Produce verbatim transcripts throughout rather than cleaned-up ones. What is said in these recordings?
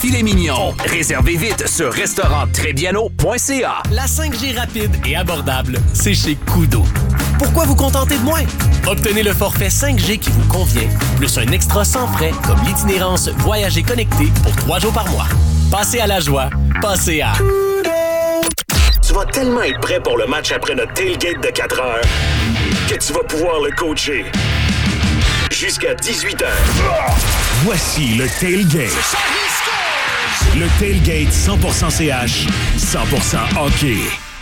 Filet mignon. Réservez vite sur restaurant trébiano point c a. La cinq G rapide et abordable, c'est chez Koodo. Pourquoi vous contenter de moins? Obtenez le forfait cinq G qui vous convient, plus un extra sans frais comme l'itinérance Voyager connecté pour trois jours par mois. Passez à la joie, passez à Koodo. Tu vas tellement être prêt pour le match après notre tailgate de quatre heures que tu vas pouvoir le coacher jusqu'à dix-huit heures. Voici le tailgate. Le tailgate cent pour cent C H, cent pour cent hockey.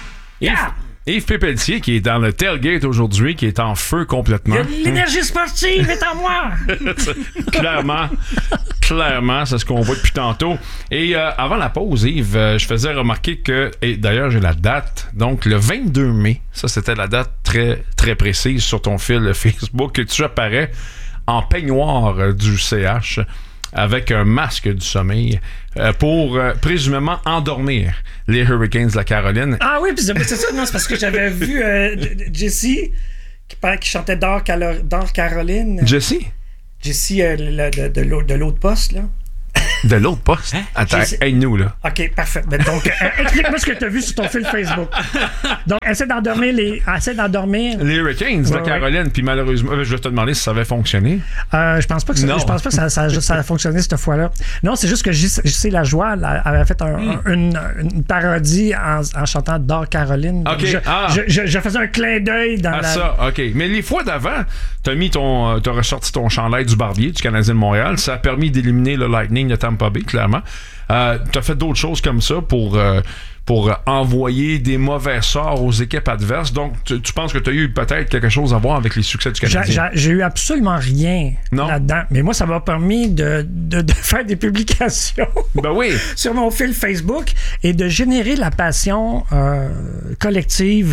Yeah! Yves Pépeltier qui est dans le tailgate aujourd'hui, qui est en feu complètement. L'énergie sportive est en moi! clairement, clairement, c'est ce qu'on voit depuis tantôt. Et euh, avant la pause, Yves, euh, je faisais remarquer que, et d'ailleurs j'ai la date, donc le vingt-deux mai, ça c'était la date très, très précise sur ton fil Facebook, que tu apparais en peignoir du C H avec un masque du sommeil euh, pour euh, présumément endormir les Hurricanes de la Caroline. Ah oui, puis c'est, c'est ça, non, c'est parce que j'avais vu euh, Jessie qui, qui chantait Dors, Calo- Dors Caroline. Jessie? Jessie euh, le, de, de, l'autre, de l'autre poste, là. De l'autre poste? Hein? Attends, aide-nous, là. OK, parfait. Ben, donc, euh, explique-moi ce que tu as vu sur ton fil Facebook. Donc, essaie d'endormir les... Essaie d'endormir... Les Hurricanes de ouais, Caroline, ouais. Puis malheureusement, je vais te demander si ça avait fonctionné. Euh, je pense pas que ça, je pense pas que ça, ça, ça a fonctionné cette fois-là. Non, c'est juste que J C Lajoie avait fait un, mm. un, une, une parodie en, en chantant Dors Caroline. OK. Je, ah. je, je, je faisais un clin d'œil dans ah, la... ça, OK. Mais les fois d'avant, t'as mis ton... T'as ressorti ton chandail du Barbier, du Canadien de Montréal. Ça a permis d'éliminer le Lightning de Tampa Bay, clairement. Euh, tu as fait d'autres choses comme ça pour, euh, pour envoyer des mauvais sorts aux équipes adverses. Donc, tu, tu penses que tu as eu peut-être quelque chose à voir avec les succès du Canadien? J'ai, j'ai eu absolument rien non? là-dedans. Mais moi, ça m'a permis de, de, de faire des publications ben oui. sur mon fil Facebook et de générer la passion euh, collective.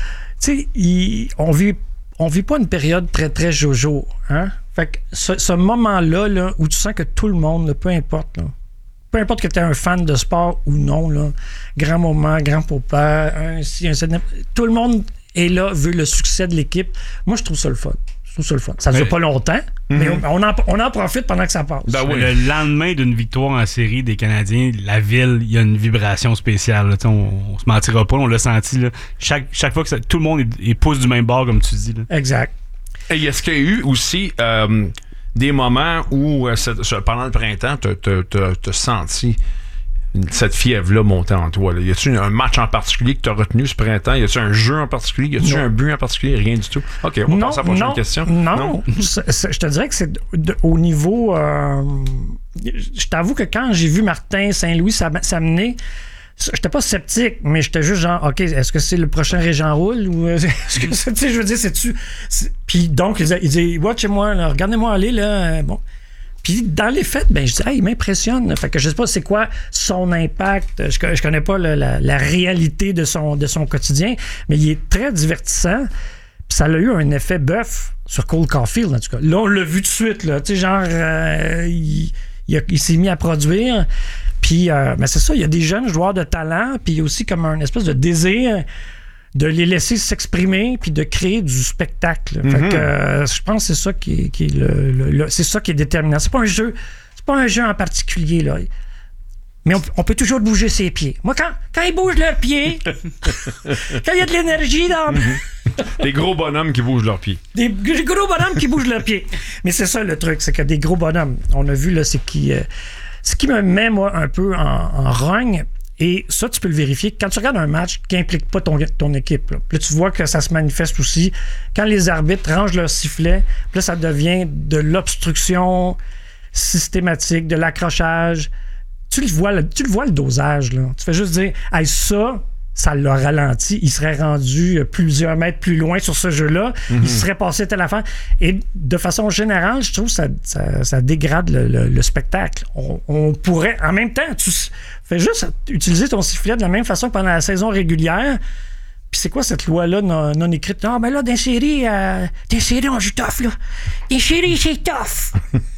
Tu sais, on vit, on vit pas une période très, très jojo. Hein? Fait que ce, ce moment-là là, où tu sens que tout le monde, là, peu importe, là, peu importe que tu es un fan de sport ou non, là, grand moment, grand papa, un ci, un ça, tout le monde est là, veut le succès de l'équipe. Moi, je trouve ça le fun. Je trouve ça le fun. Ça ne dure pas longtemps, mm-hmm. mais on en, on en profite pendant que ça passe. Ben oui. Le lendemain d'une victoire en série des Canadiens, la ville, il y a une vibration spéciale. Là. On, on se mentira pas, on l'a senti. Là. Chaque, chaque fois que ça, tout le monde est, est pousse du même bord, comme tu dis. Là. Exact. Et est-ce qu'il y a eu aussi euh, des moments où, euh, pendant le printemps, tu as senti cette fièvre-là monter en toi? Là? Y a-tu un match en particulier que tu as retenu ce printemps? Y a-tu un jeu en particulier? Y a-tu non. un but en particulier? Rien du tout. OK, on va non, passer à la prochaine non, question. Non, non. c'est, c'est, je te dirais que c'est de, au niveau... Euh, je t'avoue que quand j'ai vu Martin Saint-Louis s'amener, j'étais pas sceptique, mais j'étais juste genre, OK, est-ce que c'est le prochain Régent Roule ou est-ce que c'est, tu sais, je veux dire, c'est-tu. C'est... Puis donc, il dit, watchez-moi, là, regardez-moi aller, là. Bon. Puis dans les faits, ben, je dis, hey, il m'impressionne. Fait que je sais pas c'est quoi son impact. Je, je connais pas le, la, la réalité de son, de son quotidien, mais il est très divertissant. Puis ça a eu un effet bœuf sur Cole Caulfield, en tout cas. Là, on l'a vu tout de suite, là. Tu sais, genre, euh, il, il, a, il s'est mis à produire. Puis, euh, ben c'est ça, il y a des jeunes joueurs de talent, puis il y a aussi comme un espèce de désir de les laisser s'exprimer, puis de créer du spectacle. Mm-hmm. Fait que euh, je pense que c'est ça qui est, qui est le, le, le, c'est ça qui est déterminant. C'est pas un jeu, c'est pas un jeu en particulier, là. Mais on, on peut toujours bouger ses pieds. Moi, quand, quand ils bougent leurs pieds, quand il y a de l'énergie dans... Mm-hmm. Des gros bonhommes qui bougent leurs pieds. Des, des gros bonhommes qui bougent leurs pieds. Mais c'est ça le truc, c'est que des gros bonhommes, on a vu, là, c'est qui... Euh, ce qui me met, moi, un peu en, en rogne, et ça, tu peux le vérifier, quand tu regardes un match qui n'implique pas ton, ton équipe, là, puis là, tu vois que ça se manifeste aussi quand les arbitres rangent leur sifflet, puis là, ça devient de l'obstruction systématique, de l'accrochage. Tu le vois, tu le, vois, le dosage, là. Tu fais juste dire, hey, ça... ça l'a ralenti. Il serait rendu plusieurs mètres plus loin sur ce jeu-là. Mm-hmm. Il serait passé telle affaire. Et de façon générale, je trouve que ça, ça, ça dégrade le, le, le spectacle. On, on pourrait... En même temps, tu fais juste utiliser ton sifflet de la même façon que pendant la saison régulière. Puis c'est quoi cette loi-là non, non écrite? Non, mais là, dans les séries, euh, dans les séries, on joue tough, là. Dans les séries, c'est tough.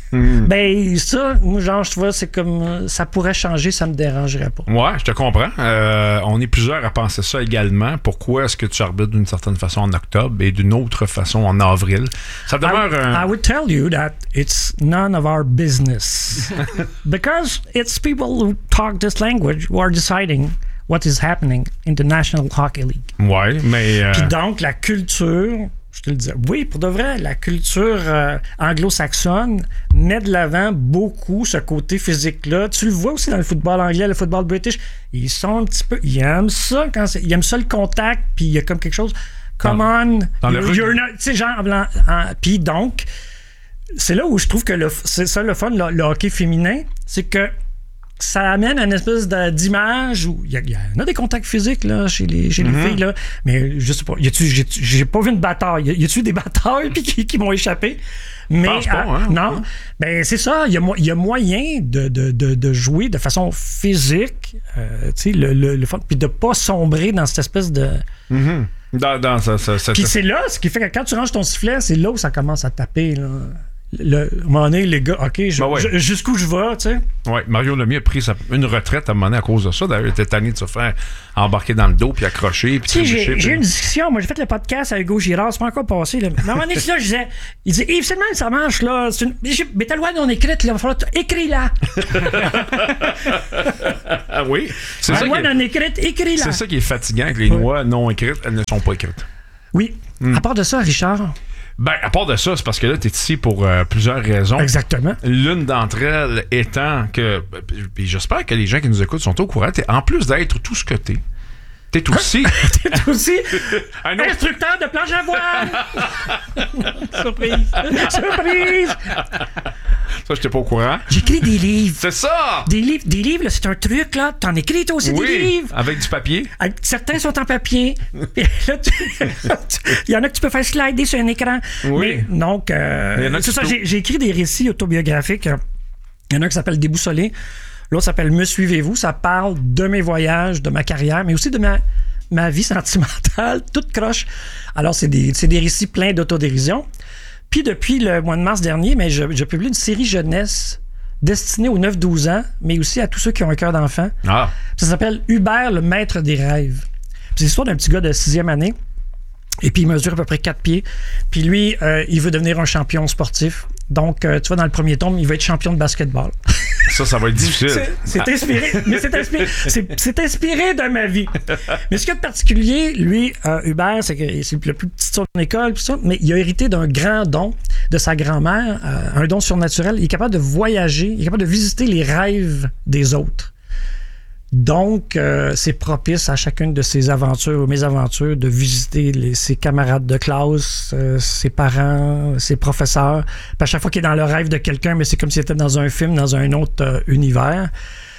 Mm. Ben, ça, moi, genre, je vois, c'est comme. Ça pourrait changer, ça me dérangerait pas. Ouais, je te comprends. Euh, on est plusieurs à penser ça également. Pourquoi est-ce que tu arbitres d'une certaine façon en octobre et d'une autre façon en avril? Ça demeure I, un... I would tell you that it's none of our business. Because it's people who talk this language who are deciding what is happening in the National Hockey League. Ouais, mais... Euh... Puis donc, la culture... Je te le disais. Oui, pour de vrai, la culture euh, anglo-saxonne met de l'avant beaucoup ce côté physique-là. Tu le vois aussi dans le football anglais, le football british. Ils sont un petit peu... Ils aiment ça. Quand c'est, ils aiment ça le contact, puis il y a comme quelque chose... Come on! Dans le you're not... Tu sais, genre... Puis donc, c'est là où je trouve que le, c'est ça le fun, le, le hockey féminin, c'est que ça amène une espèce de, d'image où il y, y en a des contacts physiques là, chez les, chez les Mm-hmm. filles, là, mais je sais pas, y a-tu, j'ai, j'ai pas vu une bataille. Y, a, y a-tu des batailles puis qui, qui m'ont échappé? Mais pense pas, euh, hein? non, ben c'est ça, il y a, mo- y a moyen de, de, de, de jouer de façon physique, euh, tu sais, le, le, le fun, puis de pas sombrer dans cette espèce de... Mm-hmm. Dans, dans ça, ça, ça, Puis ça. c'est là, ce qui fait que quand tu ranges ton sifflet, c'est là où ça commence à taper, là. Le, à un moment donné, les gars, OK, je, Ben ouais. je- jusqu'où je vais, tu sais. Ouais, Mario Lemieux a pris sa- une retraite à un moment donné à cause de ça. D'ailleurs, il était tanné de se faire embarquer dans le dos, puis accrocher, puis Tu sais, trébucher, j'ai, puis- j'ai eu une discussion. Moi, j'ai fait le podcast avec Hugo Girard. C'est pas encore passé. Là. Mais à un moment donné, là, je disais, il dit, Yves, c'est le même, ça marche, là. C'est une... Mais ta loi non écrite, là, il va falloir t- écris-la. Ah oui, c'est La ça, loi qui est, non écrite, écris-la. c'est ça qui est fatigant avec les lois non écrites, elles ne sont pas écrites. Oui. À part de ça, Richard. Ben, à part de ça, c'est parce que là, tu es ici pour euh, plusieurs raisons. Exactement. L'une d'entre elles étant que, puis j'espère que les gens qui nous écoutent sont au courant, t'es, en plus d'être tout ce que t'es, t'es aussi T'es aussi un autre... instructeur de planche à voile. Surprise. Surprise. Ça, j'étais pas au courant. J'écris des livres. C'est ça! Des livres, des livres, là, c'est un truc, là. T'en écris, toi aussi, des Oui, livres. avec du papier. Avec- Certains sont en papier. Puis là, tu- Il y en a que tu peux faire slider sur un écran. Oui. Mais, donc, euh, Mais il y en a c'est qui ça, sont- j'ai, j'ai écrit des récits autobiographiques. Il y en a un qui s'appelle Déboussolé. L'autre s'appelle Me suivez-vous. Ça parle de mes voyages, de ma carrière, mais aussi de ma, ma vie sentimentale, toute croche. Alors, c'est des, c'est des récits pleins d'autodérision. Puis, depuis le mois de mars dernier, mais je, je publie une série jeunesse destinée aux neuf douze ans, mais aussi à tous ceux qui ont un cœur d'enfant. Ah, Ça s'appelle Hubert, le maître des rêves. Puis c'est l'histoire d'un petit gars de sixième année. Et puis il mesure à peu près quatre pieds. Puis lui, euh, il veut devenir un champion sportif. Donc, euh, tu vois, dans le premier tome, il va être champion de basketball. ça, ça va être difficile. C'est, c'est inspiré, mais c'est inspiré, c'est, c'est inspiré de ma vie. Mais ce qu'il y a de particulier, lui, euh, Hubert, c'est que c'est le plus petit de son école, pis ça, mais il a hérité d'un grand don de sa grand-mère, euh, un don surnaturel. Il est capable de voyager, il est capable de visiter les rêves des autres. Donc, euh, c'est propice à chacune de ses aventures ou mes aventures de visiter les, ses camarades de classe, euh, ses parents, ses professeurs. Puis à chaque fois qu'il est dans le rêve de quelqu'un, mais c'est comme s'il était dans un film, dans un autre euh, univers.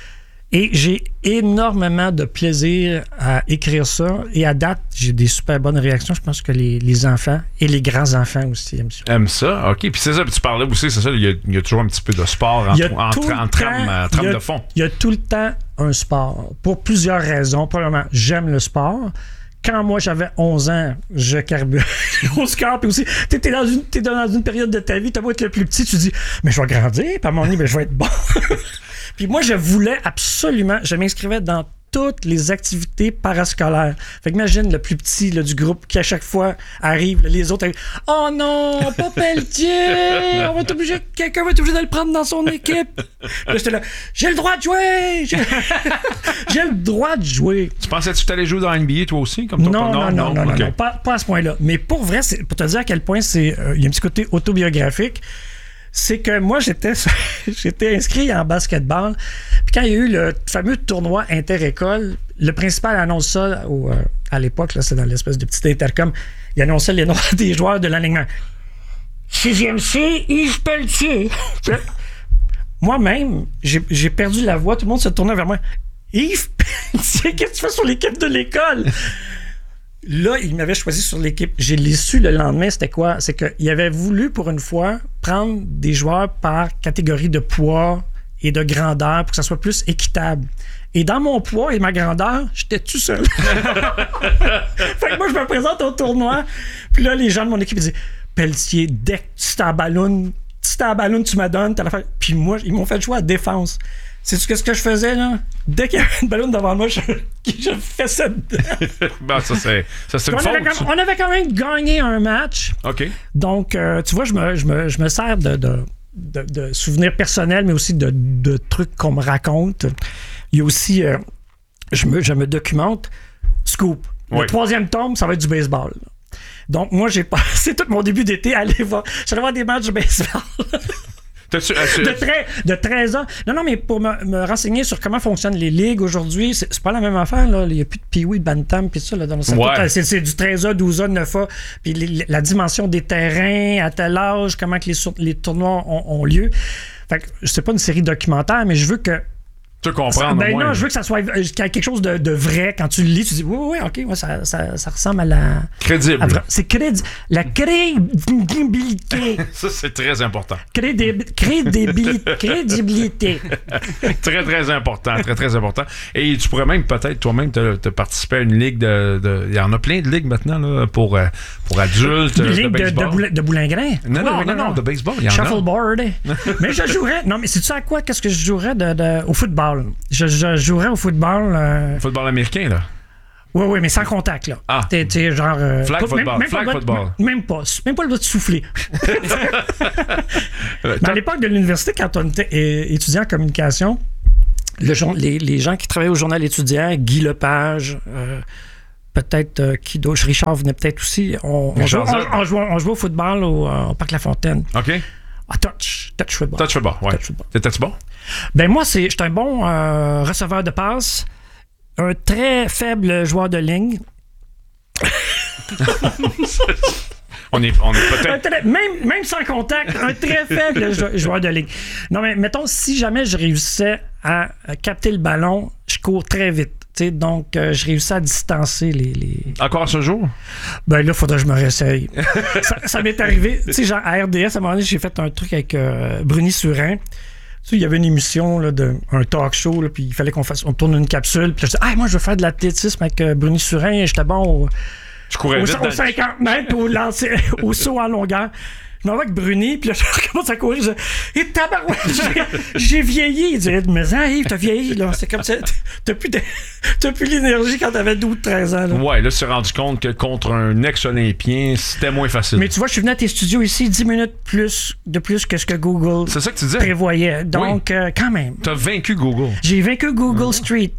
Et j'ai énormément de plaisir à écrire ça. Et à date, j'ai des super bonnes réactions. Je pense que les, les enfants et les grands-enfants aussi aiment ça. Aime ça, ok. Puis c'est ça, puis tu parlais aussi, c'est ça, il y a, il y a toujours un petit peu de sport en, Il y a tra- en, tout tra- le en trame, temps- euh, trame il y a- de fond. Il y a tout le temps un sport. Pour plusieurs raisons. Premièrement, j'aime le sport. Quand moi j'avais onze ans, je carburais au score. Puis aussi, t'es, t'es, dans une, t'es dans une période de ta vie, t'as beau être le plus petit, tu dis, mais je vais grandir, puis à mon moment donné, ben, je vais être bon. Puis moi, je voulais absolument, je m'inscrivais dans toutes les activités parascolaires. Fait qu'imagine le plus petit là, du groupe qui à chaque fois arrive, là, les autres arrivent, oh non, pas Pelletier, on va être obligé, quelqu'un va être obligé de le prendre dans son équipe. Puis là, j'étais là, j'ai le droit de jouer, j'ai, j'ai le droit de jouer. Tu pensais-tu que tu allais jouer dans la N B A toi aussi? Comme ton Non, non, non, non, non, ok. non, pas, pas à ce point-là. Mais pour vrai, c'est, pour te dire à quel point c'est, euh, il y a un petit côté autobiographique, c'est que moi, j'étais, j'étais inscrit en basketball. Puis quand il y a eu le fameux tournoi inter-école, le principal annonce ça au, euh, à l'époque, là, c'est dans l'espèce de petit intercom, il annonçait les noms des joueurs de l'alignement. Sixième C, Yves Pelletier. Moi-même, j'ai, j'ai perdu la voix, tout le monde se tournait vers moi. Yves Pelletier, qu'est-ce que tu fais sur l'équipe de l'école? Là, il m'avait choisi sur l'équipe. J'ai l'ai su le lendemain, c'était quoi? C'est qu'il avait voulu, pour une fois, prendre des joueurs par catégorie de poids et de grandeur pour que ça soit plus équitable. Et dans mon poids et ma grandeur, j'étais tout seul. Fait que moi, je me présente au tournoi. Puis là, les gens de mon équipe ils disaient, Pelletier, dès que tu t'en ballonnes, si t'as la ballon, tu me donnes. T'as la... Puis moi, ils m'ont fait jouer à défense. Sais-tu qu'est-ce que je faisais, là? Dès qu'il y avait une ballon devant moi, je, je fessais dedans. Ben, ça, c'est, ça, c'est une on, faute. avait quand, on avait quand même gagné un match. OK. Donc, euh, tu vois, je me, je me, je me sers de, de, de, de souvenirs personnels, mais aussi de, de trucs qu'on me raconte. Il y a aussi, euh, je, me, je me documente, scoop. Le Oui. troisième tome, ça va être du baseball. Donc, moi, j'ai passé tout mon début d'été à aller voir, j'allais voir des matchs de baseball. T'as-tu, as-tu- De, treize, de treize ans. Non, non, mais pour me, me renseigner sur comment fonctionnent les ligues aujourd'hui, c'est, c'est pas la même affaire, là. Il n'y a plus de Pee-wee, de Bantam, puis ça, là. Dans le Ouais. c'est, c'est du treize A, douze A, neuf A, puis les- la dimension des terrains, à tel âge, comment que les, sur- les tournois ont, ont lieu. Fait que c'est pas une série documentaire, mais je veux que. tu veux comprendre, Ben au moins. non, je veux que ça soit euh, qu'il y ait quelque chose de, de vrai. Quand tu le lis, tu dis, oui, oui, OK, ouais, ça, ça, ça ressemble à la. Crédible. à vra- c'est crédi- la crédibilité. Ça, c'est très important. Crédib- crédibilité. Crédibilité. Très, très important. Très, très important. Et tu pourrais même, peut-être, toi-même, te, te participer à une ligue de, de... Il y en a plein de ligues maintenant, là, pour, euh, pour adultes, Une de ligue de, de, baseball. boulin- de boulingrin. Non, non, Ouais, non, non, de baseball, il y en a. Shuffleboard. Mais je jouerais. Non, mais sais-tu à quoi? Qu'est-ce que je jouerais de, de- au football? Je, je jouerais au football. euh, Football américain, là. Oui, oui, mais sans contact, là. Ah. T'es, t'es genre. euh, Flag pas- football, Même, même flag pas le droit de- football. Même pas. Même pas le droit de souffler. Euh, Mais à l'époque de l'université, quand on était é- étudiant en communication, le jour- les, les gens qui travaillaient au journal étudiant, Guy Lepage, euh, peut-être euh, qui d'autre, Richard venait peut-être aussi. On, on, jouait, Richard on- on jouait- on jouait au football au, euh, au Parc La Fontaine. OK. Ah, touch, touch football. Touch football, ouais. Touch football. T'étais-tu bon? Ben moi, c'est, j'étais un bon euh, receveur de passe, un très faible joueur de ligne. On est, on est Un peut-être... très- même, même sans contact, un très faible jou- joueur de ligne. Non, mais mettons, si jamais je réussissais à, à capter le ballon, je cours très vite. T'sais, donc, euh, je réussis à distancer les. les... Encore à ce jour? Ben là, il faudrait que je me réessaye. ça, ça m'est arrivé. Tu sais, genre, à R D S, à un moment donné, j'ai fait un truc avec euh, Bruni Surin. Tu sais, il y avait une émission, là, de, un talk show, là, puis il fallait qu'on fasse, on tourne une capsule. Puis là, je dis, ah, moi, je veux faire de l'athlétisme avec euh, Bruni Surin. J'étais bon au, Je courais au, vite. au dans- cinquante mètres, au, lancer, au saut en longueur. Je m'en vais avec Bruni, puis là, je recommence à courir. Je dis, et tabarouette, j'ai, j'ai vieilli. Il dit, mais hein, Yves, t'as vieilli, là. C'est comme ça. T'as plus, de, t'as plus l'énergie quand t'avais douze treize ans, là. Ouais, là, tu t'es rendu compte que contre un ex-olympien, c'était moins facile. Mais tu vois, je suis venu à tes studios ici dix minutes plus, de plus que ce que Google C'est ça que tu disais? prévoyait. Donc, euh, quand même. T'as vaincu Google. J'ai vaincu Google Street.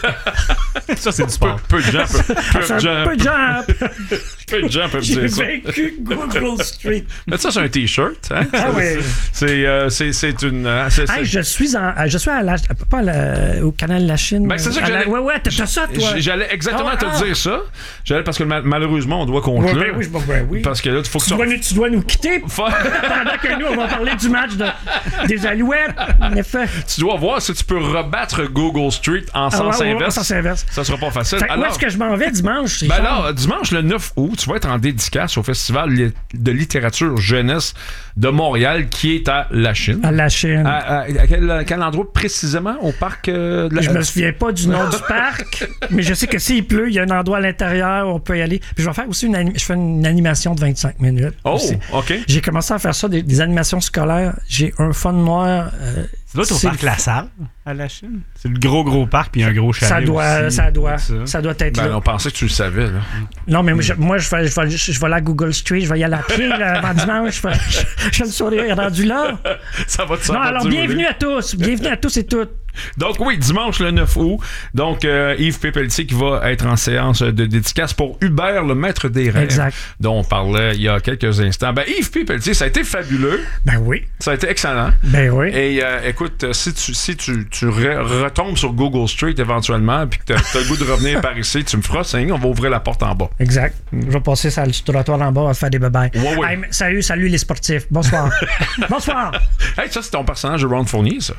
Ça, c'est du Peu, sport. peu de gens peuvent, peu C'est de gens, un peu de gens. peu de gens peuvent J'ai dire ça. vaincu Google Street. Mais ça, c'est un T-shirt. Hein? Ah ouais. C'est, euh, c'est, c'est une... hein, c'est- c'est- Hey, je suis en, je suis à la, pas à la- au canal La Chine. Ben, c'est ça que À la- j'allais- ouais, ouais, t'as t'as ça, toi. J- J'allais exactement Ah, te ah. dire ça. J'allais parce que ma- malheureusement, on doit Ouais, conclure. ben oui, je- ben oui. Parce que là, il faut que tu, ça... dois nous, tu dois nous quitter Fa- pendant que nous, on va parler du match de- des Alouettes. En effet. tu dois voir si tu peux rebattre Google Street en Ah, sens ouais, ouais, inverse. en sens inverse. Ça sera pas facile. Fait que où Alors, est-ce que je m'en vais dimanche? ben Richard? alors, dimanche le neuf août, tu vas être en dédicace au Festival li- de littérature jeunesse de Montréal qui est à La Chine. À La Chine. À, à- à quel, à quel endroit précisément? Au parc euh, de la... Je me souviens pas du nom du parc, mais je sais que s'il pleut, il y a un endroit à l'intérieur où on peut y aller. Puis je vais faire aussi une, anim- je fais une animation de vingt-cinq minutes. Oh, aussi. OK. J'ai commencé à faire ça, des, des animations scolaires. J'ai un fun noir. euh, C'est là, au c'est- parc La Salle, à la Chine. C'est le gros, gros parc, puis un gros chalet. ça doit, aussi. ça doit, Ça. ça doit être Ben, là. on pensait que tu le savais, là. Non, mais moi, je, moi, je vais, je, vais, je vais aller à Google Street, je vais y aller à pied là, avant dimanche. Je, vais- je, je le sourire rendu là. Ça va te Non, ça va alors te bienvenue rouler. à tous. Bienvenue à tous et toutes. Donc oui, dimanche le neuf août. Donc euh, Yves Pépeltier qui va être en séance de dédicace pour Hubert, le maître des rêves. Exact. Dont on parlait il y a quelques instants. Ben Yves Pépeltier, ça a été fabuleux. Ben oui. Ça a été excellent. Ben oui. Et euh, écoute, si tu, si tu, tu re- retombes sur Google Street éventuellement puis que tu as le goût de revenir par ici, tu me feras signe, on va ouvrir la porte en bas. Exact. Je vais passer sur le trottoir en bas, on va faire des babayes. Ouais, ouais. Hey, mais salut, salut les sportifs. Bonsoir. Bonsoir. Hey, ça c'est ton personnage de Ron Fournier, ça.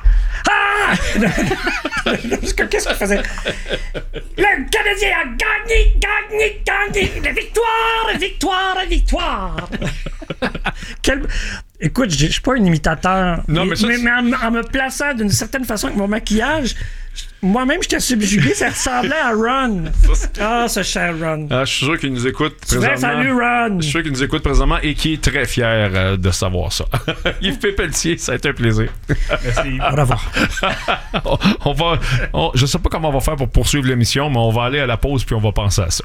Qu'est-ce qu'il faisait? Le Canadien a gagné, gagné, gagné. La victoire, la victoire, la victoire. Quel... Écoute, je je suis pas un imitateur. Non, mais ça, c'est- mais en, en me plaçant d'une certaine façon avec mon maquillage, Moi-même, j'étais subjugué, ça ressemblait à Ron. Ah, ce cher Ron. Ah, je suis sûr qu'il nous écoute présentement. Salut, Ron. Je suis sûr qu'il nous écoute présentement et qui est très fier euh, de savoir ça. Yves Pépeltier, ça a été un plaisir. Merci. Au revoir. on, on va, on, je sais pas comment on va faire pour poursuivre l'émission, mais on va aller à la pause puis on va penser à ça.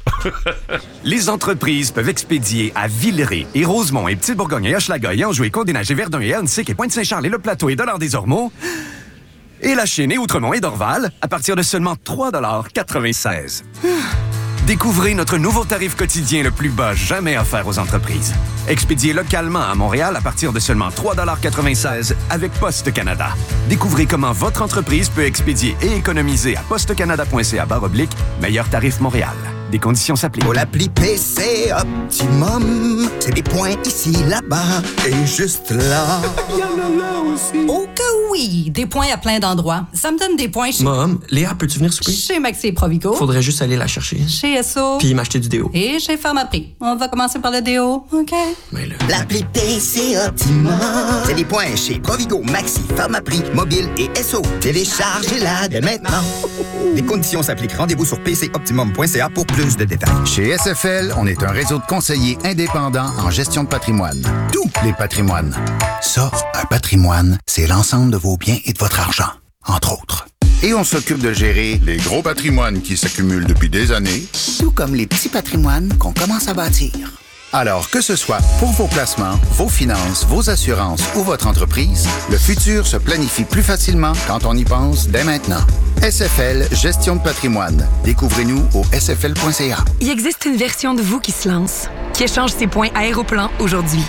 Les entreprises peuvent expédier à Villeray et Rosemont et Petite-Bourgogne et Hochelaga et Anjou et Côte-des-Neiges et Verdun et Ahuntsic et Pointe-Saint-Charles et Le Plateau et Dollard-des-Ormeaux et La Chine et Outremont et Dorval à partir de seulement trois dollars quatre-vingt-seize. Découvrez notre nouveau tarif quotidien le plus bas jamais offert aux entreprises. Expédié localement à Montréal à partir de seulement trois dollars quatre-vingt-seize avec Poste Canada. Découvrez comment votre entreprise peut expédier et économiser à postecanada.ca barre oblique meilleur tarif Montréal. Des conditions s'appliquent. Pour l'appli P C Optimum, c'est des points ici, là-bas et juste là. Il y en a là aussi. Oh que oui! Des points à plein d'endroits. Ça me donne des points chez... Mom, Léa, peux-tu venir souper? Chez Maxi et Provigo. Faudrait juste aller la chercher. Chez S O. Puis m'acheter du déo. Et chez Pharmaprix. On va commencer par le déo, OK? Mais là... L'appli P C Optimum, c'est des points chez Provigo, Maxi, Pharmaprix, Mobile et S O. Téléchargez-la dès maintenant. Des conditions s'appliquent. Rendez-vous sur p c optimum point c a pour plus de détails. Chez S F L, on est un réseau de conseillers indépendants en gestion de patrimoine. Tous les patrimoines. Ça, un patrimoine, c'est l'ensemble de vos biens et de votre argent, entre autres. Et on s'occupe de gérer les gros patrimoines qui s'accumulent depuis des années, tout comme les petits patrimoines qu'on commence à bâtir. Alors que ce soit pour vos placements, vos finances, vos assurances ou votre entreprise, le futur se planifie plus facilement quand on y pense dès maintenant. S F L Gestion de patrimoine. Découvrez-nous au s f l point c a. Il existe une version de vous qui se lance, qui échange ses points Aéroplan aujourd'hui,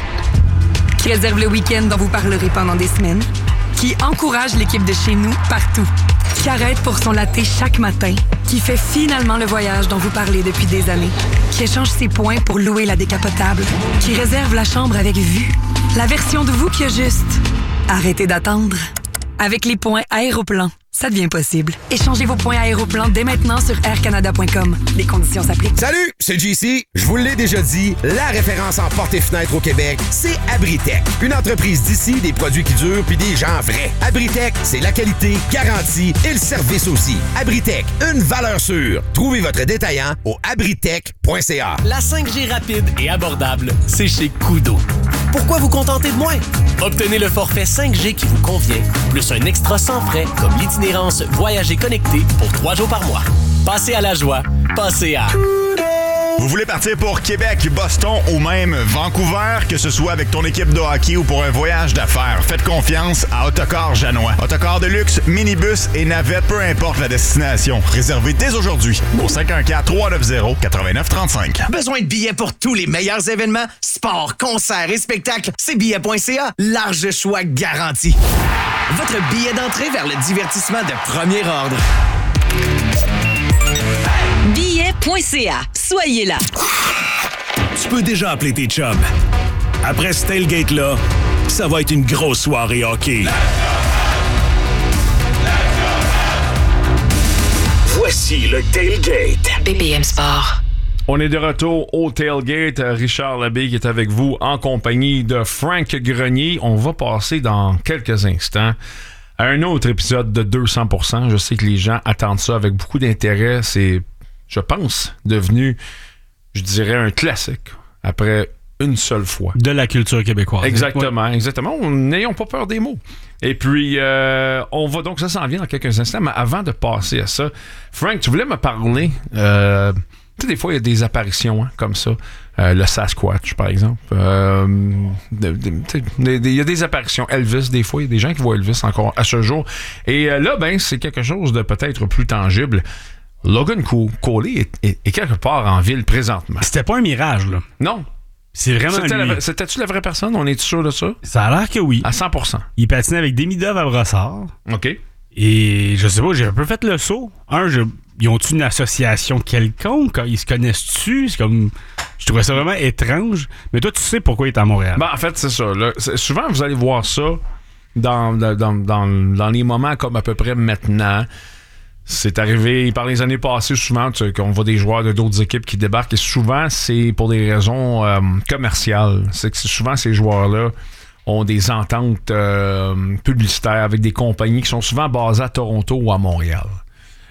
qui réserve le week-end dont vous parlerez pendant des semaines, qui encourage l'équipe de chez nous partout, qui arrête pour son latte chaque matin, qui fait finalement le voyage dont vous parlez depuis des années, qui échange ses points pour louer la décapotable, qui réserve la chambre avec vue. La version de vous qui a juste arrêtez d'attendre. Avec les points Aéroplan, ça devient possible. Échangez vos points Aéroplan dès maintenant sur air canada point com. Les conditions s'appliquent. Salut, c'est J C. Je vous l'ai déjà dit, la référence en portes et fenêtres au Québec, c'est Abritech. Une entreprise d'ici, des produits qui durent puis des gens vrais. Abritech, c'est la qualité, garantie et le service aussi. Abritech, une valeur sûre. Trouvez votre détaillant au abritech point c a. La cinq G rapide et abordable, c'est chez Kudo. Pourquoi vous contenter de moins? Obtenez le forfait cinq G qui vous convient, plus un extra sans frais comme l'itinérance Voyager connecté pour trois jours par mois. Passez à la joie, passez à... Vous voulez partir pour Québec, Boston ou même Vancouver, que ce soit avec ton équipe de hockey ou pour un voyage d'affaires, faites confiance à Autocar Janois. Autocar de luxe, minibus et navette, peu importe la destination. Réservez dès aujourd'hui au cinq un quatre, trois neuf zéro, neuf neuf trois cinq. Besoin de billets pour tous les meilleurs événements? Sport, concerts et spectacles, c'est billets point c a. Large choix garanti. Votre billet d'entrée vers le divertissement de premier ordre. billets point c a. Soyez là. Tu peux déjà appeler tes chums. Après ce tailgate-là, ça va être une grosse soirée hockey. Voici le Tailgate. B B M Sport. On est de retour au Tailgate. Richard Labbé qui est avec vous en compagnie de Frank Grenier. On va passer dans quelques instants à un autre épisode de deux cents pour cent. Je sais que les gens attendent ça avec beaucoup d'intérêt. C'est, je pense, devenu, je dirais, un classique après une seule fois. De la culture québécoise. Exactement, ouais. exactement. N'ayons pas peur des mots. Et puis, euh, on va donc, ça s'en vient dans quelques instants, mais avant de passer à ça, Frank, tu voulais me parler... Euh, tu sais, des fois, il y a des apparitions hein, comme ça. Euh, le Sasquatch, par exemple. Euh, de, de, de, de, il y a des apparitions. Elvis, des fois. Il y a des gens qui voient Elvis encore à ce jour. Et euh, là, ben, c'est quelque chose de peut-être plus tangible. Logan Coley est, est, est quelque part en ville présentement. C'était pas un mirage, là. Non. C'est vraiment C'était lui. La, c'était-tu la vraie personne? On est-tu sûr de ça? Ça a l'air que oui. À cent pour cent. Il patinait avec Demi Dove à Brossard. OK. Et je sais pas, j'ai un peu fait le saut. Un, je, ils ont-tu une association quelconque? Ils se connaissent-tu? C'est comme... Je trouvais ça vraiment étrange. Mais toi, tu sais pourquoi il est à Montréal. Ben, en fait, c'est ça. Là, c'est, souvent, vous allez voir ça dans, dans, dans, dans les moments comme à peu près maintenant. C'est arrivé par les années passées, souvent, tu sais, qu'on voit des joueurs de d'autres équipes qui débarquent. Et souvent, c'est pour des raisons euh, commerciales. C'est que souvent, ces joueurs-là ont des ententes euh, publicitaires avec des compagnies qui sont souvent basées à Toronto ou à Montréal.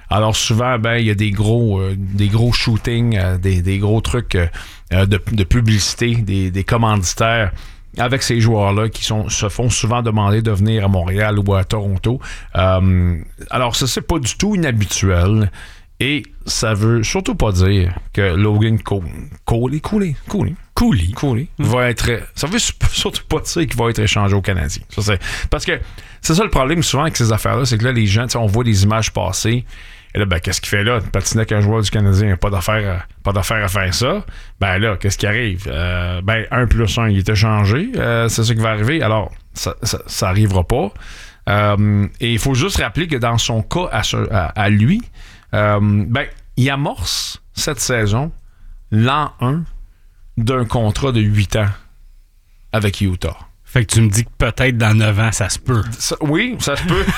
Alors souvent, ben il y a des gros, euh, des gros shootings, euh, des, des gros trucs euh, de, de publicité, des, des commanditaires avec ces joueurs-là qui sont, se font souvent demander de venir à Montréal ou à Toronto. Euh, alors ça, c'est pas du tout inhabituel. Et ça veut surtout pas dire que Logan Cooley, Cooley, Cooley, Cooley, Cooley, Cooley mm. va être. Ça veut surtout pas dire qu'il va être échangé au Canadien. Ça, c'est, parce que c'est ça le problème souvent avec ces affaires-là, c'est que là, les gens, on voit des images passer. Et là, ben, qu'est-ce qu'il fait là? Patiner avec un joueur du Canadien, pas d'affaire, à, pas d'affaire à faire ça. Ben là, qu'est-ce qui arrive? Euh, ben, un plus un, il est échangé. Euh, c'est ça qui va arriver. Alors, ça, ça, ça arrivera pas. Euh, et il faut juste rappeler que dans son cas à, à, à lui, euh, ben, il amorce cette saison l'an un d'un contrat de huit ans avec Utah. Fait que tu me dis que peut-être dans neuf ans, ça se peut. Ça, oui, ça se peut.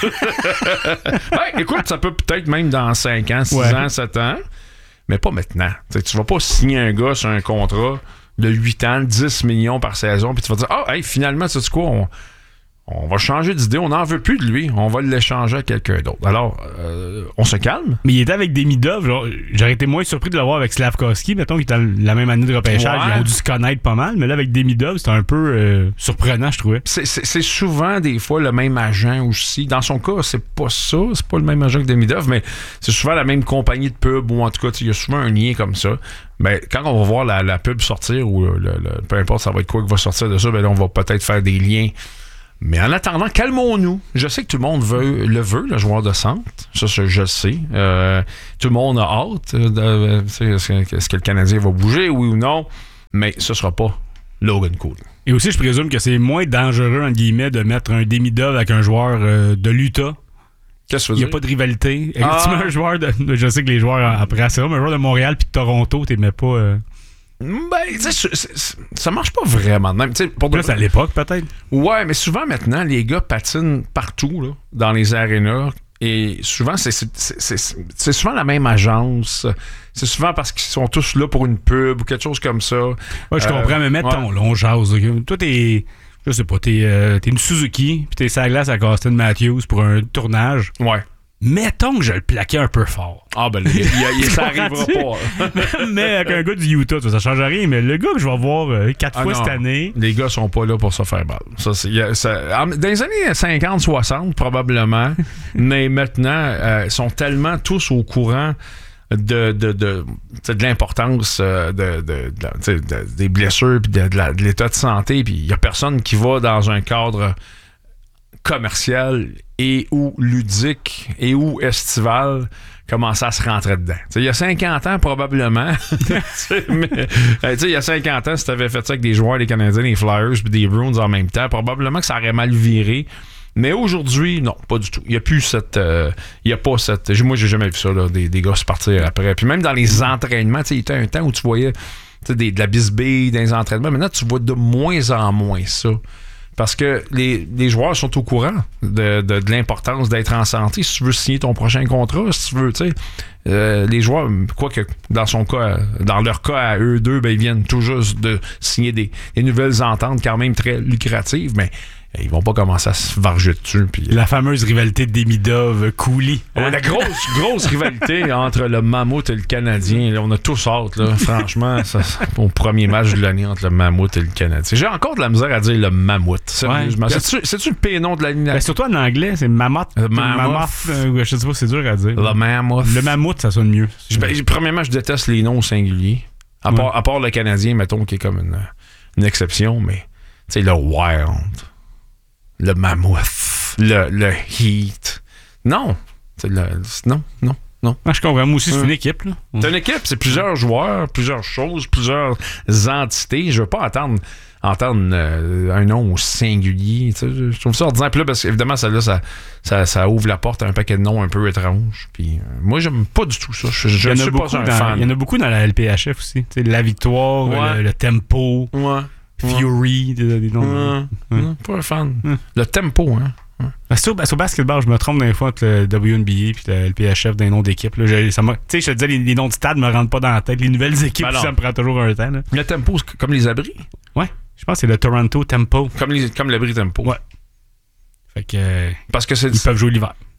Ben, écoute, ça peut peut-être même dans cinq ans, six ouais. ans, sept ans, mais pas maintenant. T'sais, tu vas pas signer un gars sur un contrat de huit ans, dix millions par saison, puis tu vas dire, ah, oh, hey, finalement, sais-tu quoi, on, on va changer d'idée, on n'en veut plus de lui, on va l'échanger à quelqu'un d'autre. Alors, euh, on se calme. Mais il était avec Demidov, genre, j'aurais été moins surpris de l'avoir avec Slavkovski, mettons, qui était la même année de repêchage, ouais. Ils ont dû se connaître pas mal, mais là, avec Demidov, c'était un peu euh, surprenant, je trouvais. C'est, c'est, c'est souvent, des fois, le même agent aussi. Dans son cas, c'est pas ça, c'est pas le même agent que Demidov, mais c'est souvent la même compagnie de pub, ou en tout cas, il y a souvent un lien comme ça. Ben, quand on va voir la, la pub sortir, ou le, le, peu importe, ça va être quoi qui va sortir de ça, ben là, on va peut-être faire des liens. Mais en attendant, calmons-nous. Je sais que tout le monde veut, le veut, le joueur de centre. Ça, je le sais. Euh, tout le monde a hâte. De, est-ce, que, est-ce que le Canadien va bouger, oui ou non? Mais ce ne sera pas Logan Cooley. Et aussi, je présume que c'est moins dangereux, entre guillemets, de mettre un Demidov avec un joueur euh, de l'Utah. Qu'est-ce que tu veux dire? Il n'y a pas de rivalité. Ah. Tu mets un joueur de... Je sais que les joueurs, après, c'est vrai, un joueur de Montréal puis de Toronto, tu n'aimais pas... Euh... Ben, tu sais, ça marche pas vraiment. Même, pour Plus à l'époque, peut-être. Ouais, mais souvent, maintenant, les gars patinent partout, là, dans les arénas. Et souvent, c'est, c'est, c'est, c'est, c'est souvent la même agence. C'est souvent parce qu'ils sont tous là pour une pub ou quelque chose comme ça. Ouais, je comprends, euh, mais mettons, ouais. Là, on jase. Okay? Toi, t'es... Je sais pas, t'es, euh, t'es une Suzuki, puis t'es sur la glace à Austin Matthews pour un tournage. Ouais. Mettons que je le plaquais un peu fort. Ah, ben, il, il, il, ça arrivera pas. Mais avec un gars du Utah, ça change rien. Mais le gars que je vais voir euh, quatre ah fois non, cette année. Les gars sont pas là pour se faire mal. Ça, c'est, ça, dans les années cinquante soixante, probablement. Mais maintenant, euh, ils sont tellement tous au courant de, de, de, de l'importance de, de, de, de, des blessures et de, de, la, de l'état de santé. Puis il y a personne qui va dans un cadre commercial et ou ludique et ou estival commencer à se rentrer dedans. T'sais, il y a cinquante ans, probablement. mais, il y a cinquante ans, si tu avais fait ça avec des joueurs des Canadiens, des Flyers et des Bruins en même temps, probablement que ça aurait mal viré. Mais aujourd'hui, non, pas du tout. Il n'y a plus cette... Euh, il y a pas cette... Moi, j'ai jamais vu ça, là, des, des gars se partir après. Puis même dans les entraînements, il y a un temps où tu voyais des, de la bisbille dans les entraînements. Maintenant, tu vois de moins en moins ça. Parce que les, les joueurs sont au courant de, de, de l'importance d'être en santé. Si tu veux signer ton prochain contrat, si tu veux, tu sais, euh, les joueurs, quoique dans son cas, dans leur cas à eux deux, ben, ils viennent tout juste de signer des, des nouvelles ententes quand même très lucratives, mais ils vont pas commencer à se varger dessus. Puis, la fameuse rivalité de Demidov-Cooley. Hein? Ouais, la grosse, grosse rivalité entre le Mammouth et le Canadien. Là, on a tous hâte, là, franchement, ça, au premier match de l'année entre le Mammouth et le Canadien. J'ai encore de la misère à dire le Mammouth. Sérieusement. Ouais. C'est-tu, c'est-tu le P nom de la ligne? Ben, surtout en anglais, c'est Mammoth. Le Mammoth. Mammoth euh, je sais pas, c'est dur à dire. Le Mammoth. Le Mammouth, ça sonne mieux. Je, ben, premièrement, je déteste les noms singuliers. À, ouais. part, à part le Canadien, mettons, qui est comme une, une exception, mais tu sais, le Wild. Le Mammoth, le, le Heat. Non. C'est le, non, non, non. Ah, je comprends. Moi aussi, c'est une équipe. Là. C'est une équipe, c'est plusieurs joueurs, plusieurs choses, plusieurs entités. Je veux pas entendre, entendre euh, un nom singulier. Je trouve ça ordinaire. Puis là, parce qu'évidemment, ça, là, ça, ça, ça ouvre la porte à un paquet de noms un peu étranges. Puis euh, moi, j'aime pas du tout ça. Je, je ne suis pas un dans, fan. Il y en a beaucoup dans la L P H F aussi. T'sais, la victoire, ouais. le, le tempo. Ouais. Fury, des, des noms. Mmh, mmh, mmh, pas un fan. Mmh. Le tempo, hein. Mmh. Ben, c'est, au, ben, c'est au basketball, je me trompe des fois entre le W N B A et le L P H F des noms d'équipes. Tu sais, je te disais, les, les noms de stade me rentrent pas dans la tête. Les nouvelles équipes, ben ça me prend toujours un temps. Là. Le tempo, c'est comme les abris? Ouais. Je pense que c'est le Toronto Tempo. Comme, les, comme l'abri tempo. Ouais. Fait que. Euh, Parce que c'est. Ils peuvent jouer l'hiver.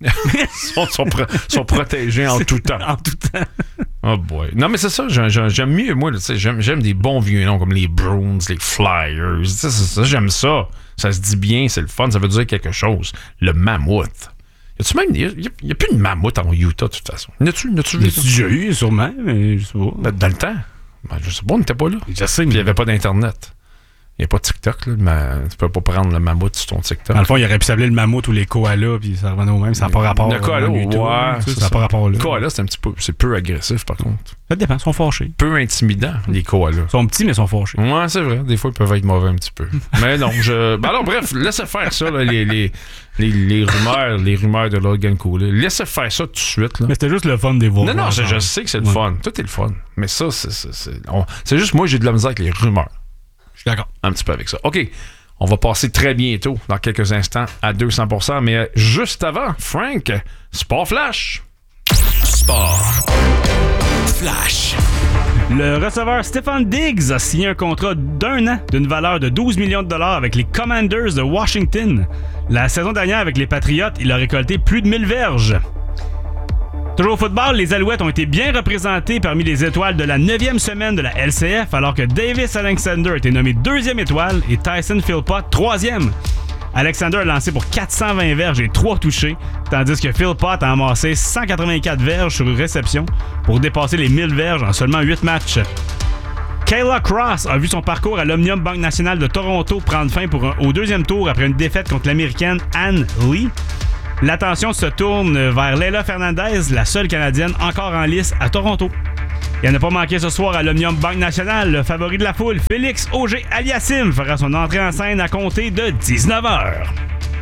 sont, sont, pro- sont protégés en tout temps. En tout temps. Oh boy. Non, mais c'est ça, j'aime, j'aime mieux, moi, tu sais, j'aime, j'aime des bons vieux noms comme les Bruins, les Flyers. Tu sais, c'est ça, j'aime ça. Ça se dit bien, c'est le fun, ça veut dire quelque chose. Le mammouth. Y a-tu même. Il n'y a, a plus de mammouth en Utah, de toute façon. N'as-tu, n'as-tu vu? L'as-tu déjà eu, sûrement, mais je sais pas. Dans, dans le temps? Ben, je sais pas, on n'était pas là. Je sais, mais. Il n'y avait pas d'Internet. Il n'y a pas de TikTok, là, mais tu peux pas prendre le mammouth sur ton TikTok. Dans le fond, il aurait pu s'appeler le mammouth ou les koalas, puis ça revenait au même. Ça n'a pas rapport. Le koala, ouais. Ça n'a pas rapport là. Le koala, c'est un petit peu. C'est peu agressif, par contre. Ça dépend, ils sont fâchés. Peu intimidant, les koalas. Ils sont petits, mais ils sont fâchés. Ouais, c'est vrai. Des fois, ils peuvent être mauvais un petit peu. Mais non, je. Ben alors, bref, laissez faire ça, là, les, les, les, les rumeurs, les rumeurs de Logan Cooley. Laissez faire ça tout de suite, là. Mais c'était juste le fun des voir. Non, non, je, je sais que c'est le ouais. fun. Tout est le fun. Mais ça, c'est. C'est, c'est, on, c'est juste moi, j'ai de la misère avec les rumeurs. Je suis d'accord. Un petit peu avec ça. OK. On va passer très bientôt, dans quelques instants, à deux cents pour cent. Mais juste avant, Frank, Sport Flash. Sport Flash. Le receveur Stefon Diggs a signé un contrat d'un an d'une valeur de douze millions de dollars avec les Commanders de Washington. La saison dernière, avec les Patriots, il a récolté plus de mille verges. Toujours au football, les Alouettes ont été bien représentés parmi les étoiles de la neuvième semaine de la L C F, alors que Davis Alexander a été nommé deuxième étoile et Tyson Philpott troisième. Alexander a lancé pour quatre cent vingt verges et trois touchés, tandis que Philpott a amassé cent quatre-vingt-quatre verges sur réception pour dépasser les mille verges en seulement huit matchs. Kayla Cross a vu son parcours à l'Omnium Banque Nationale de Toronto prendre fin pour un, au deuxième tour après une défaite contre l'Américaine Ann Lee. L'attention se tourne vers Leila Fernandez, la seule Canadienne encore en lice à Toronto. Et à ne pas manquer ce soir à l'Omnium Banque Nationale, le favori de la foule, Félix Auger-Aliassime, fera son entrée en scène à compter de dix-neuf heures.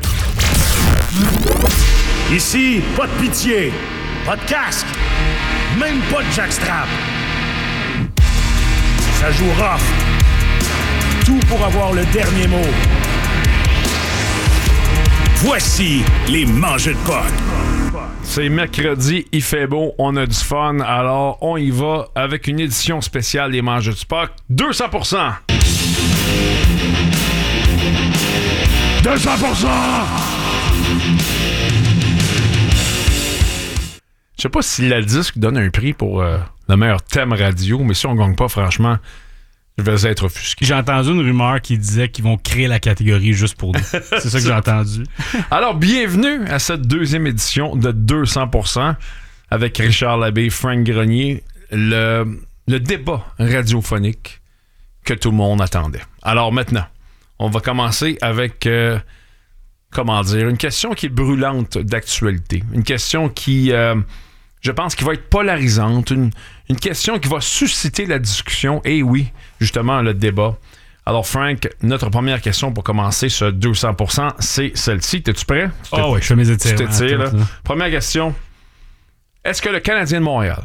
Ici, pas de pitié, pas de casque, même pas de jackstrap. Ça joue rough. Tout pour avoir le dernier mot. Voici les mangeux de potes. C'est mercredi, il fait beau, on a du fun, alors on y va avec une édition spéciale des mangeux de Puck, deux cents pour cent. deux cents pour cent! Je sais pas si la disque donne un prix pour euh, le meilleur thème radio, mais si on gagne pas, franchement, je vais être offusqué. J'ai entendu une rumeur qui disait qu'ils vont créer la catégorie juste pour nous. C'est ça que j'ai entendu. Alors, bienvenue à cette deuxième édition de deux cents pour cent avec Richard Labbé, Frank Grenier, le, le débat radiophonique que tout le monde attendait. Alors maintenant, on va commencer avec, euh, comment dire, une question qui est brûlante d'actualité. Une question qui... Euh, Je pense qu'il va être polarisante, une, une question qui va susciter la discussion, et oui, justement, le débat. Alors, Frank, notre première question pour commencer ce deux cents pour cent, c'est celle-ci. T'es-tu prêt? Ah oh oui, je fais mes étirements. Tu t'étires, là. Première question. Est-ce que le Canadien de Montréal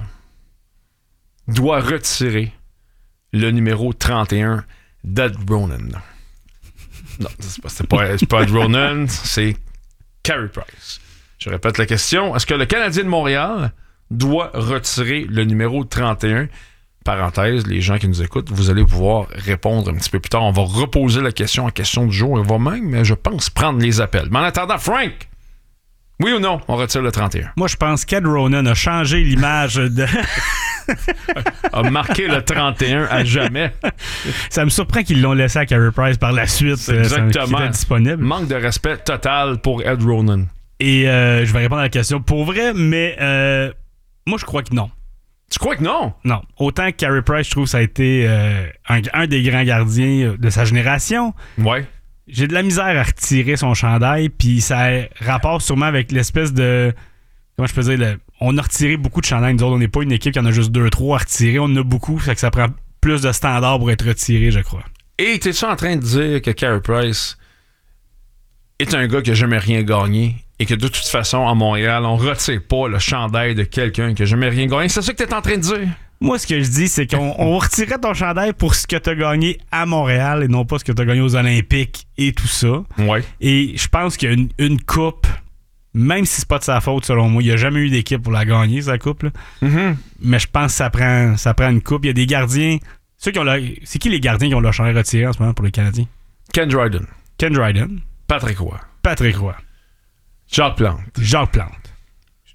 doit retirer le numéro trente et un d'Ed Ronan? Non, c'est pas, c'est pas, c'est pas Ed Ronan, c'est Carey Price. Je répète la question. Est-ce que le Canadien de Montréal doit retirer le numéro trente et un? Parenthèse, les gens qui nous écoutent, vous allez pouvoir répondre un petit peu plus tard. On va reposer la question en question du jour. On va même, je pense, prendre les appels. Mais en attendant, Frank, oui ou non, on retire le trente et un? Moi, je pense qu'Ed Ronan a changé l'image de... a marqué le trente et un à jamais. Ça me surprend qu'ils l'ont laissé à Carey Price par la suite. C'est exactement. Euh, disponible. Manque de respect total pour Ed Ronan. Et euh, je vais répondre à la question pour vrai, mais euh, moi, je crois que non. Tu crois que non? Non. Autant que Carey Price, je trouve que ça a été euh, un, un des grands gardiens de sa génération. Ouais. J'ai de la misère à retirer son chandail, puis ça rapporte sûrement avec l'espèce de... Comment je peux dire? Le, on a retiré beaucoup de chandails. Nous autres, on n'est pas une équipe qui en a juste deux, trois à retirer. On en a beaucoup, fait que ça prend plus de standards pour être retiré, je crois. Et t'es-tu en train de dire que Carey Price est un gars qui n'a jamais rien gagné et que de toute façon, à Montréal, on retire pas le chandail de quelqu'un qui n'a jamais rien gagné? C'est ça que t'es en train de dire? Moi, ce que je dis, c'est qu'on on retirait ton chandail pour ce que t'as gagné à Montréal et non pas ce que t'as gagné aux Olympiques et tout ça. Ouais. Et je pense qu'il y a une, une coupe, même si c'est pas de sa faute, selon moi, il n'y a jamais eu d'équipe pour la gagner, sa coupe. Là. Mm-hmm. Mais je pense que ça prend, ça prend une coupe. Il y a des gardiens. Ceux qui ont leur, c'est qui les gardiens qui ont leur chandail retiré en ce moment pour les Canadiens? Ken Dryden. Ken Dryden. Patrick Roy. Patrick Roy. Jacques Plante. Jacques Plante.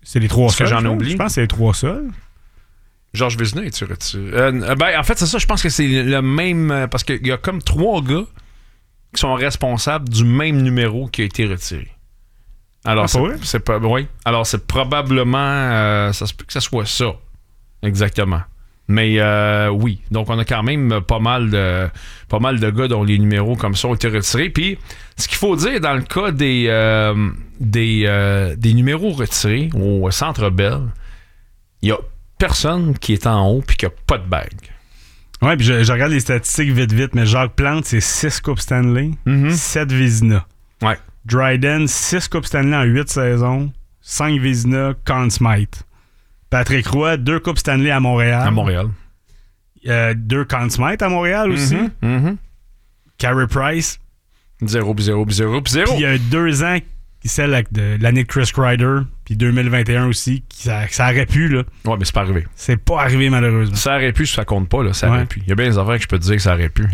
C'est les trois Est-ce que seuls. j'en je oublie? Je pense que c'est les trois seuls. Georges Vézina, es-tu retiré? Euh, ben, en fait, c'est ça. Je pense que c'est le même... euh, Parce qu'il y a comme trois gars qui sont responsables du même numéro qui a été retiré. Alors, ah, c'est, pas c'est pas... Oui. Alors, c'est probablement... Euh, ça se peut que ça soit ça. Exactement. Mais euh, oui. Donc, on a quand même pas mal de pas mal de gars dont les numéros comme ça ont été retirés. Puis, ce qu'il faut dire dans le cas des, euh, des, euh, des numéros retirés au Centre Bell, il y a personne qui est en haut puis qui a pas de bague. Ouais, puis je, je regarde les statistiques vite vite, mais Jacques Plante, c'est six Coupes Stanley, mm-hmm. sept Vézina. Ouais. Dryden, six Coupes Stanley en huit saisons, cinq Vézina, Conn Smythe. Patrick Roy, deux Coupes Stanley à Montréal. À Montréal. Euh, deux Conn Smythe à Montréal aussi. Mm-hmm. Mm-hmm. Carey Price. Zéro, zéro, zéro, zéro. Puis il y a deux ans, celle de l'année de Chris Kreider, puis deux mille vingt et un aussi, qui, ça, ça aurait pu, là. Ouais, mais c'est pas arrivé. C'est pas arrivé, malheureusement. Ça aurait pu, ça compte pas, là. Ça ouais. aurait pu. Il y a bien des affaires que je peux te dire que ça aurait pu.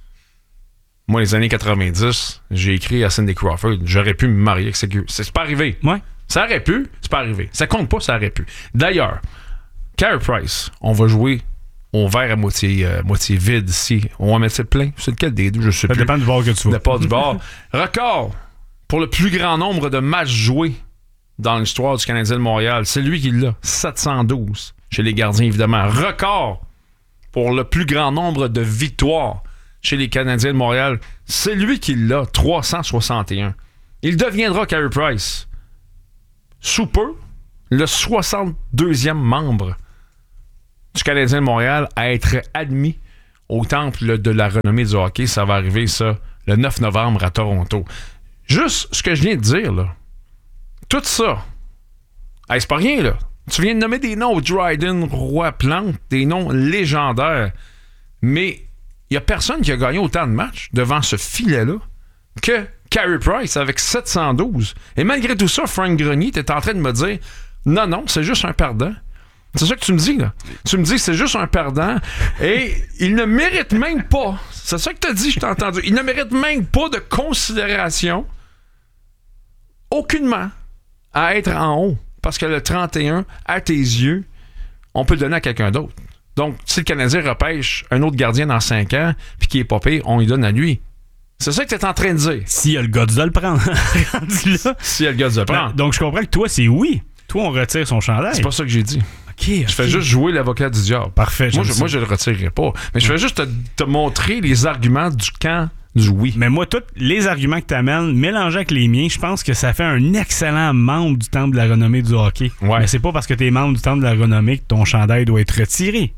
Moi, les années quatre-vingt-dix, j'ai écrit à Cindy Crawford, j'aurais pu me marier avec Ségur. C'est, c'est pas arrivé. Ouais. Ça aurait pu, c'est pas arrivé. Ça compte pas, ça aurait pu. D'ailleurs, Carey Price, on va jouer au verre à moitié, euh, moitié vide ici. On va mettre ça plein. C'est lequel des deux, je sais ça plus. Ça dépend du bord que tu vas. Ça dépend du bord. Record pour le plus grand nombre de matchs joués dans l'histoire du Canadien de Montréal. C'est lui qui l'a. sept cent douze chez les gardiens, évidemment. Record pour le plus grand nombre de victoires chez les Canadiens de Montréal. C'est lui qui l'a. trois cent soixante et un. Il deviendra, Carey Price, sous peu, le soixante-deuxième membre du Canadien de Montréal à être admis au temple de la renommée du hockey. Ça va arriver, ça, le neuf novembre à Toronto. Juste ce que je viens de dire, là. Tout ça. Hey, c'est pas rien, là. Tu viens de nommer des noms, Dryden, Roy, Plante, des noms légendaires. Mais il n'y a personne qui a gagné autant de matchs devant ce filet-là que Carey Price avec sept cent douze. Et malgré tout ça, Frank Grenier, t'es en train de me dire non, non, c'est juste un perdant. C'est ça que tu me dis, là. Tu me dis que c'est juste un perdant et il ne mérite même pas. C'est ça que t'as dit, je t'ai entendu. Il ne mérite même pas de considération, aucunement, à être en haut. Parce que le trente et un, à tes yeux, on peut le donner à quelqu'un d'autre. Donc, si le Canadien repêche un autre gardien dans cinq ans puis qu'il est pas pire, on lui donne à lui. C'est ça que tu es en train de dire. S'il y a le gars de le prendre. S'il y a le gars de le prendre. Ben, donc, je comprends que toi, c'est oui. Toi, on retire son chandail. C'est pas ça que j'ai dit. Okay, okay. Je fais juste jouer l'avocat du diable. Parfait. Moi, je, moi, je le retirerai pas. Mais je fais juste te, te montrer les arguments du camp du oui. Mais moi, tous les arguments que tu amènes, mélangés avec les miens, je pense que ça fait un excellent membre du Temple de la renommée du hockey. Ouais. Mais c'est pas parce que tu es membre du Temple de la renommée que ton chandail doit être retiré.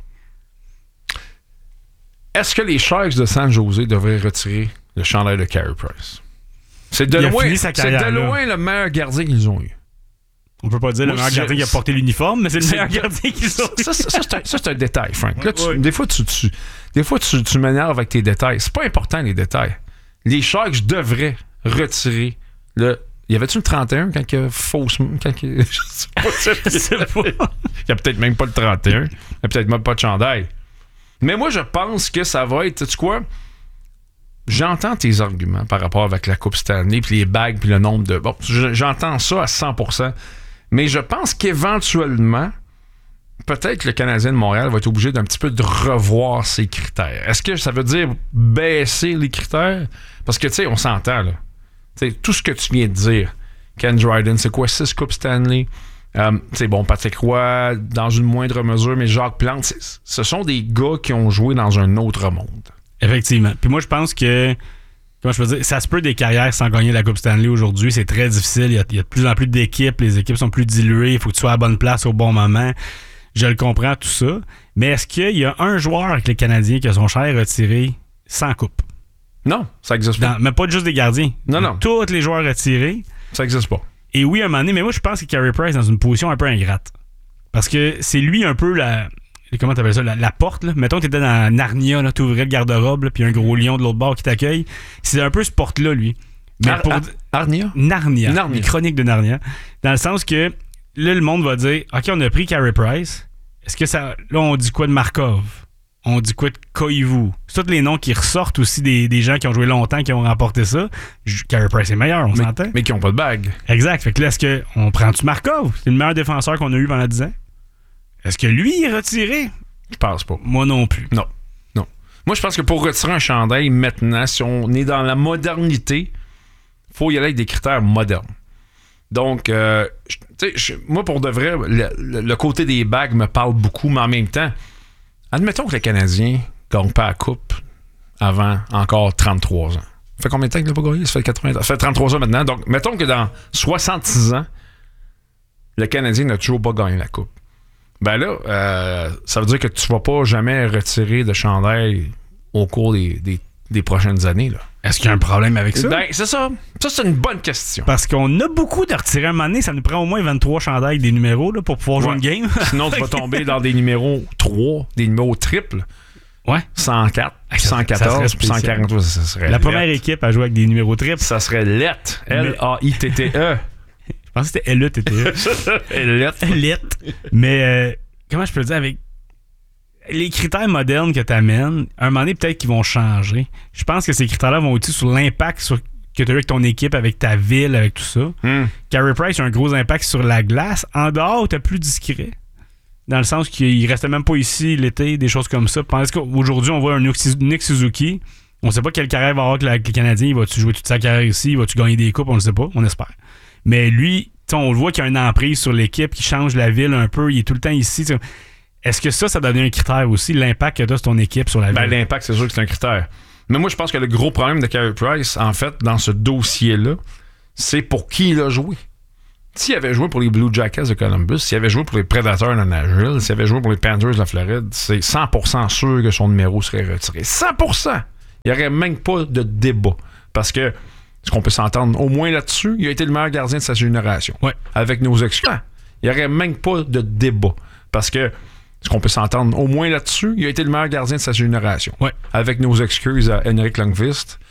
Est-ce que les Sharks de San Jose devraient retirer le chandail de Carey Price? C'est de, loin, c'est de loin le meilleur gardien qu'ils ont eu. On peut pas dire Moi, le meilleur gardien qui a porté l'uniforme, mais c'est le c'est meilleur gardien qu'ils ont eu. Ça, ça, ça, c'est, un, ça c'est un détail, Frank. Là, tu, ouais. Des fois, tu, tu, des fois tu, tu m'énerves avec tes détails. C'est pas important, les détails. Les Sharks devraient retirer le... Y avait-tu le trente et un quand il y a faussement... Quand il... Je sais pas. Je sais pas. Il y a peut-être même pas le trente et un. Il y a peut-être même pas de chandail. Mais moi, je pense que ça va être... Tu sais quoi? J'entends tes arguments par rapport avec la Coupe Stanley, puis les bagues, puis le nombre de... Bon, j'entends ça à cent pour cent. Mais je pense qu'éventuellement, peut-être que le Canadien de Montréal va être obligé d'un petit peu de revoir ses critères. Est-ce que ça veut dire baisser les critères? Parce que, tu sais, on s'entend, là. Tu sais, tout ce que tu viens de dire, Ken Dryden, c'est quoi, six Coupes Stanley? Euh, c'est bon, Patrick Roy, dans une moindre mesure, mais Jacques Plante, ce sont des gars qui ont joué dans un autre monde. Effectivement. Puis moi, je pense que, comment je peux dire, ça se peut des carrières sans gagner la Coupe Stanley aujourd'hui. C'est très difficile. Il y, a, il y a de plus en plus d'équipes. Les équipes sont plus diluées. Il faut que tu sois à la bonne place au bon moment. Je le comprends, tout ça. Mais est-ce qu'il y a un joueur avec les Canadiens qui a son chandail retiré sans coupe? Non, ça n'existe pas. Dans, même pas juste des gardiens. Non, non. Tous les joueurs retirés. Ça n'existe pas. Et oui, à un moment donné, mais moi, je pense que Carey Price est dans une position un peu ingrate. Parce que c'est lui un peu la... Comment t'appelles ça? La, la porte, là. Mettons que t'étais dans Narnia, là, t'ouvrais le garde-robe, puis un gros lion de l'autre bord qui t'accueille. C'est un peu ce porte-là, lui. Mais Ar- pour... Ar- Narnia? Narnia. Narnia. Les chroniques de Narnia. Dans le sens que, là, le monde va dire, OK, on a pris Carey Price. Est-ce que ça... Là, on dit quoi de Markov? on dit quoi de Koivu. C'est tous les noms qui ressortent aussi des, des gens qui ont joué longtemps, qui ont remporté ça. Carey Price est meilleur, on mais, s'entend. Mais qui n'ont pas de bague. Exact. Fait que là, est-ce qu'on prend-tu Markov? C'est le meilleur défenseur qu'on a eu pendant dix ans. Est-ce que lui est retiré? Je pense pas. Moi non plus. Non. Non. Moi, je pense que pour retirer un chandail maintenant, si on est dans la modernité, il faut y aller avec des critères modernes. Donc, euh, tu sais, moi, pour de vrai, le, le, le côté des bagues me parle beaucoup, mais en même temps, admettons que le Canadien ne gagne pas la coupe avant encore trente-trois ans. Ça fait combien de temps qu'il n'a pas gagné? Ça fait quatre-vingts ans. Ça fait trente-trois ans maintenant. Donc, mettons que dans soixante-six ans, le Canadien n'a toujours pas gagné la coupe. Ben là, euh, ça veut dire que tu ne vas pas jamais retirer de chandail au cours des, des, des prochaines années, là. Est-ce qu'il y a un problème avec ça? Ben, c'est ça. Ça, c'est une bonne question. Parce qu'on a beaucoup de retirer un moment donné. Ça nous prend au moins vingt-trois chandails avec des numéros là, pour pouvoir jouer ouais. une game. Sinon, tu vas tomber dans des numéros trois, des numéros triples. Ouais. cent quatre, cent quatorze, cent quarante. Ça serait la let. première équipe à jouer avec des numéros triples. Ça serait Let. L A I T T E. Je pense que c'était L E T T E. Let. Let. Mais, euh, comment je peux le dire, avec les critères modernes que tu amènes, à un moment donné, peut-être qu'ils vont changer. Je pense que ces critères-là vont aussi sur l'impact sur, que tu as eu avec ton équipe, avec ta ville, avec tout ça. Mm. Carey Price a un gros impact sur la glace. En dehors, tu es plus discret. Dans le sens qu'il restait même pas ici l'été, des choses comme ça. Parce qu'aujourd'hui, on voit un Nick Suzuki. On sait pas quelle carrière va avoir avec le Canadien. Il va-tu jouer toute sa carrière ici? Il va-tu gagner des coupes? On le sait pas. On espère. Mais lui, on le voit qu'il y a une emprise sur l'équipe, qui change la ville un peu. Il est tout le temps ici. T'sais. Est-ce que ça, ça donne un critère aussi, l'impact que tu as sur ton équipe sur la ben, ville? L'impact, c'est sûr que c'est un critère. Mais moi, je pense que le gros problème de Carey Price, en fait, dans ce dossier-là, c'est pour qui il a joué. S'il avait joué pour les Blue Jackets de Columbus, s'il avait joué pour les Predators de Nashville, s'il avait joué pour les Panthers de la Floride, c'est cent pour cent sûr que son numéro serait retiré. cent pour cent! Il n'y aurait même pas de débat. Parce que, est-ce qu'on peut s'entendre au moins là-dessus? Il a été le meilleur gardien de sa génération. Ouais. Avec nos excuses. Il n'y aurait même pas de débat. Parce que, est-ce qu'on peut s'entendre au moins là-dessus? Il a été le meilleur gardien de sa génération. Ouais. Avec nos excuses à Henrik Lundqvist.